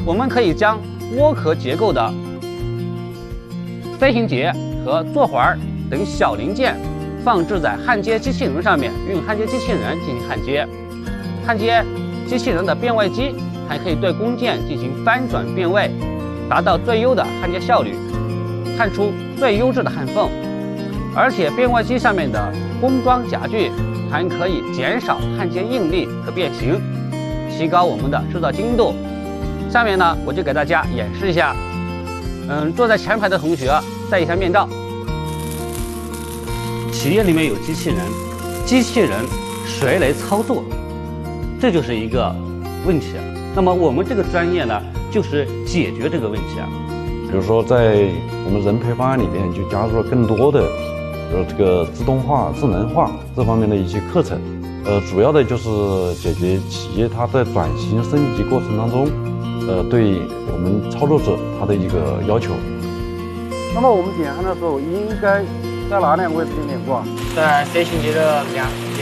我们可以将窝壳结构的飞行节和座环等小零件放置在焊接机器人上面，用焊接机器人进行焊接。焊接机器人的变位机还可以对工件进行翻转变位，达到最优的焊接效率，焊出最优质的焊缝。而且变位机上面的工装夹具还可以减少焊接应力和变形，提高我们的制造精度。下面呢，我就给大家演示一下。坐在前排的同学戴一下面罩。企业里面有机器人，机器人谁来操作？这就是一个问题。那么我们这个专业呢，就是解决这个问题。 比如说，在我们人培方案里面就加入了更多的，这个自动化、智能化这方面的一些课程。主要的就是解决企业它在转型升级过程当中，对我们操作者他的一个要求。 那么我们点焊的时候，应该在哪两个位置点挂？ 在飞行节的两